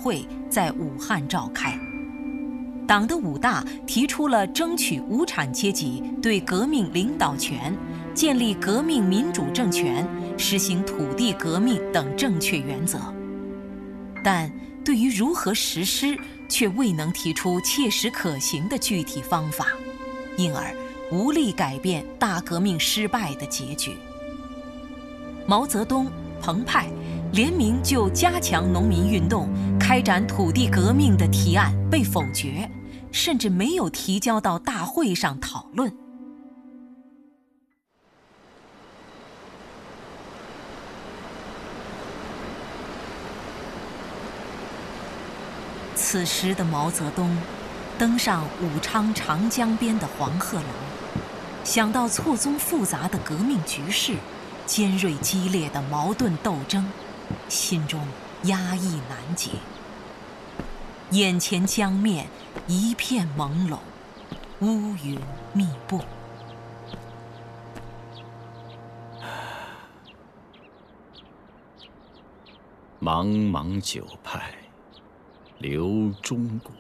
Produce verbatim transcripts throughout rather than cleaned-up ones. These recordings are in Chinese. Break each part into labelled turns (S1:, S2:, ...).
S1: 会在武汉召开。党的五大提出了争取无产阶级对革命领导权、建立革命民主政权、实行土地革命等正确原则，但对于如何实施却未能提出切实可行的具体方法，因而无力改变大革命失败的结局。毛泽东、彭湃联名就加强农民运动、开展土地革命的提案被否决，甚至没有提交到大会上讨论。此时的毛泽东登上武昌长江边的黄鹤楼，想到错综复杂的革命局势、尖锐激烈的矛盾斗争，心中压抑难解。眼前江面一片朦胧，乌云密布。
S2: 茫茫九派，流中国。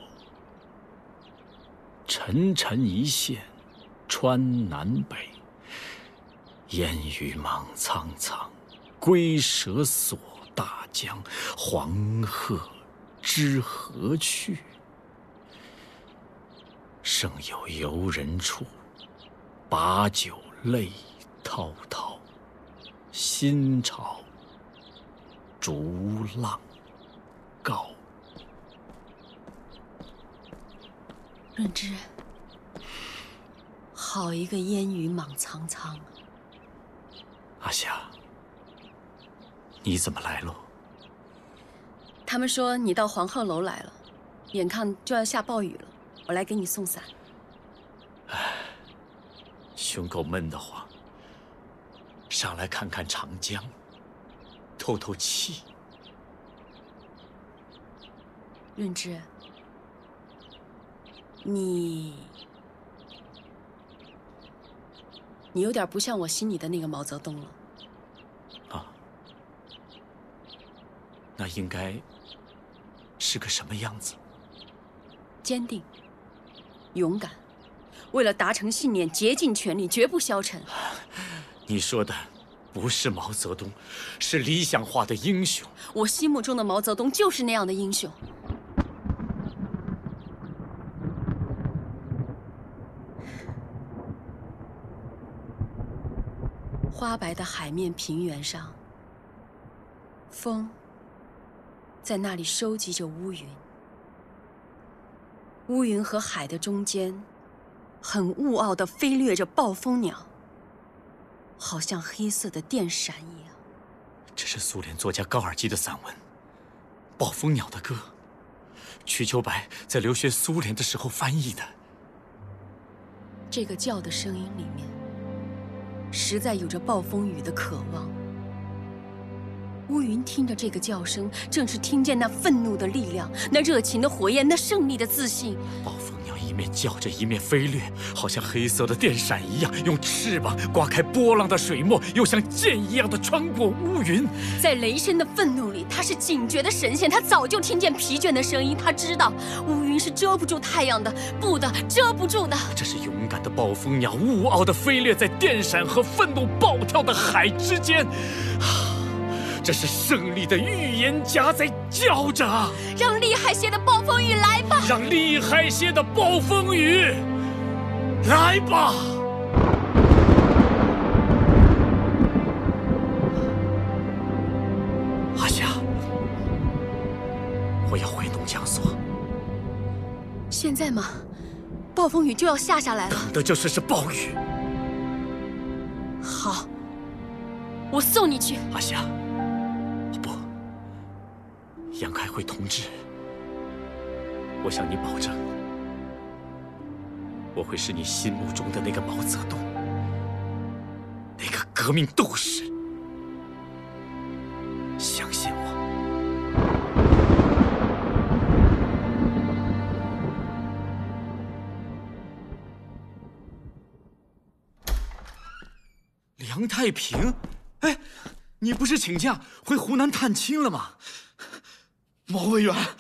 S2: 沉沉一线，穿南北。烟雨莽苍苍，龟蛇锁大江。黄鹤知何去？剩有游人处，把酒泪滔滔。新潮逐浪高。
S3: 润之，好一个烟雨莽苍苍啊！
S2: 阿霞，你怎么来喽？
S3: 他们说你到黄鹤楼来了，眼看就要下暴雨了，我来给你送伞。
S2: 唉，胸口闷得慌，上来看看长江，透透气。
S3: 润之，你你有点不像我心里的那个毛泽东了。
S2: 啊，那应该是个什么样子？
S3: 坚定、勇敢，为了达成信念，竭尽全力，绝不消沉。
S2: 你说的不是毛泽东，是理想化的英雄。
S3: 我心目中的毛泽东就是那样的英雄。花白的海面平原上，风在那里收集着乌云。乌云和海的中间，很兀傲地飞掠着暴风鸟，好像黑色的电闪一样。
S2: 这是苏联作家高尔基的散文《暴风鸟的歌》，瞿秋白在留学苏联的时候翻译的。
S3: 这个叫的声音里面，实在有着暴风雨的渴望。乌云听着这个叫声，正是听见那愤怒的力量，那热情的火焰，那胜利的自信。
S2: 暴风鸟一面叫着，一面飞掠，好像黑色的电闪一样，用翅膀刮开波浪的水墨，又像箭一样的穿过乌云。
S3: 在雷声的愤怒里，他是警觉的神仙，他早就听见疲倦的声音，他知道乌云是遮不住太阳的，不的，遮不住的。
S2: 这是勇敢的暴风鸟，兀傲的飞掠在电闪和愤怒暴跳的海之间。这是胜利的预言家在叫着，
S3: 让厉害些的暴风雨来吧！
S2: 让厉害些的暴风雨来吧！阿霞，我要回农江所。
S3: 现在吗？暴风雨就要下下来了。
S2: 等的就是是暴雨。
S3: 好，我送你去。
S2: 阿霞。杨开慧同志，我向你保证，我会是你心目中的那个毛泽东，那个革命斗士。相信我。梁太平，哎，你不是请假回湖南探亲了吗？
S4: 毛委员，